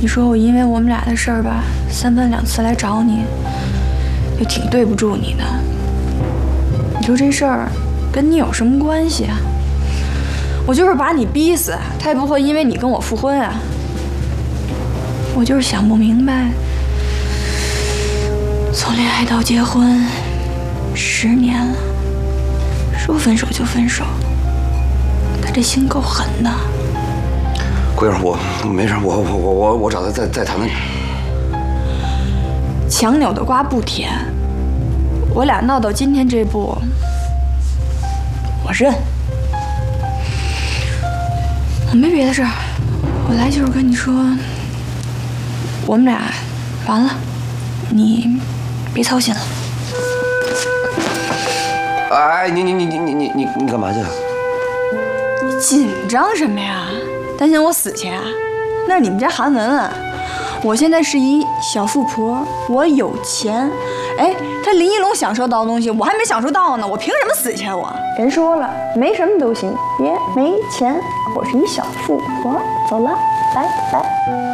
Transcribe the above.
你说我因为我们俩的事儿吧，三番两次来找你，也挺对不住你的。你说这事儿跟你有什么关系啊？我就是把你逼死，他也不会因为你跟我复婚啊。我就是想不明白，从恋爱到结婚10年了，说分手就分手，他这心够狠的。 桂儿，我没事，我找他再谈谈去。 强扭的瓜不甜，我俩闹到今天这步，我认。我没别的事儿，我来就是跟你说，我们俩完了，你别操心了。 哎，你干嘛去？ 你紧张什么呀？担心我死去啊？那是你们家韩文啊！我现在是一小富婆，我有钱。哎，他林一龙享受到的东西，我还没享受到呢，我凭什么死去我？人说了，没什么都行，别没钱。我是一小富婆，走了，拜拜。